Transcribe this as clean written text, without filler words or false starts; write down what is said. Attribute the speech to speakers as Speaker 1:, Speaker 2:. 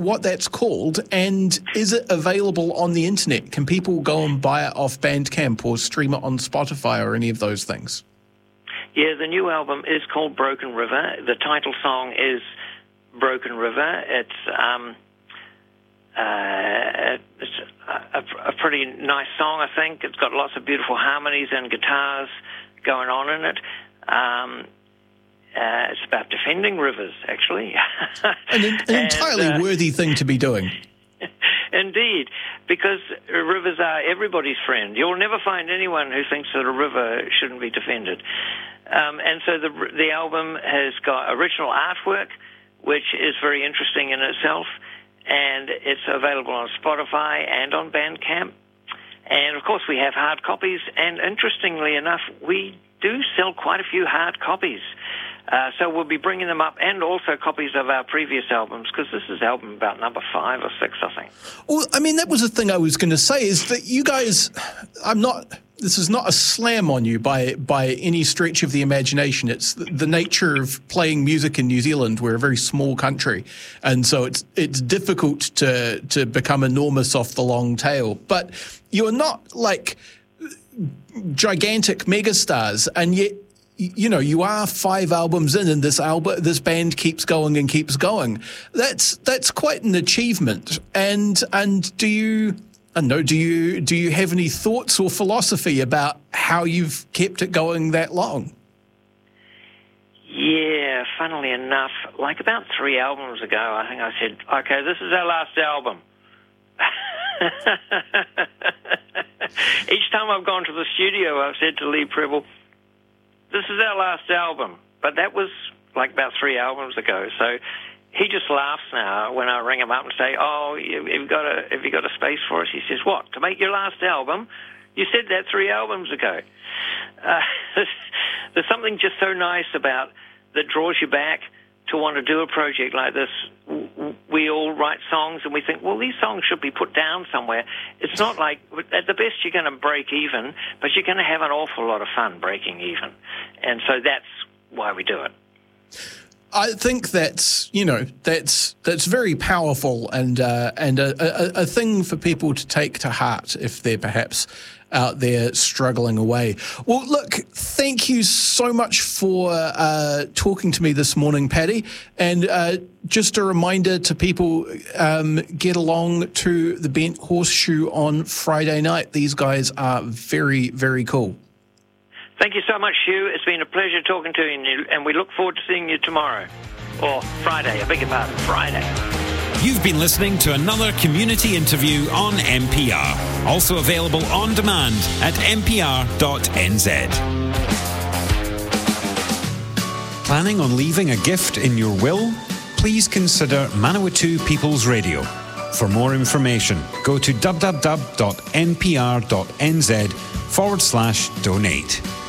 Speaker 1: what that's called, and is it available on the internet? Can people go and buy it off Bandcamp or stream it on Spotify or any of those things?
Speaker 2: Yeah, the new album is called Broken River. The title song is Broken River. It's a pretty nice song, I think. It's got lots of beautiful harmonies and guitars going on in it. It's about defending rivers, actually.
Speaker 1: An entirely worthy thing to be doing.
Speaker 2: Indeed, because rivers are everybody's friend. You'll never find anyone who thinks that a river shouldn't be defended. And so the album has got original artwork, which is very interesting in itself, and it's available on Spotify and on Bandcamp. And, of course, we have hard copies, and interestingly enough, we do sell quite a few hard copies. So we'll be bringing them up, and also copies of our previous albums, because this is album about number 5 or 6, I think.
Speaker 1: Well, I mean, that was the thing I was going to say, is that you guys, this is not a slam on you by any stretch of the imagination. It's the nature of playing music in New Zealand. We're a very small country, and so it's difficult to become enormous off the long tail. But you're not like gigantic megastars, and yet, you know, you are 5 albums in, and this band keeps going and keeps going. That's quite an achievement. And do you have any thoughts or philosophy about how you've kept it going that long?
Speaker 2: Yeah, funnily enough, like about 3 albums ago, I think I said, okay, this is our last album. Each time I've gone to the studio, I've said to Lee Preble, this is our last album. But that was like about 3 albums ago. So he just laughs now when I ring him up and say, oh, have you got a space for us? He says, what, to make your last album? You said that 3 albums ago. There's something just so nice about that draws you back to want to do a project like this. We all write songs and we think, well, these songs should be put down somewhere. It's not like, at the best you're going to break even, but you're going to have an awful lot of fun breaking even. And so that's why we do it.
Speaker 1: I think that's very powerful and a thing for people to take to heart if they're perhaps out there struggling away. Well, look, thank you so much for talking to me this morning, Paddy. And just a reminder to people, get along to the Bent Horseshoe on Friday night. These guys are very, very cool.
Speaker 2: Thank you so much, Hugh. It's been a pleasure talking to you, and we look forward to seeing you tomorrow. Or Friday, I beg your pardon, Friday.
Speaker 3: You've been listening to another community interview on NPR. Also available on demand at npr.nz. Planning on leaving a gift in your will? Please consider Manawatu People's Radio. For more information, go to www.npr.nz/donate.